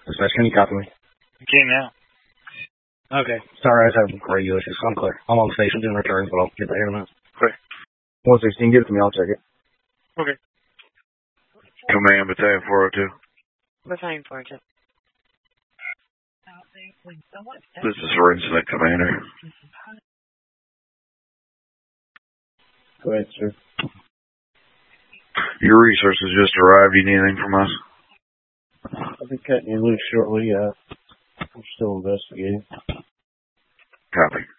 Dispatch, can you copy me? I can now. Okay. Sorry, I just have radio issues. I'm clear. I'm on station doing returns, but I'll get that here in a minute. Okay. 116, give it to me. I'll check it. Okay. Command Battalion 402. Battalion 402. This is for incident commander. Go ahead, sir. Your resources just arrived. You need anything from us? I'll be cutting you loose shortly. I'm still investigating. Copy.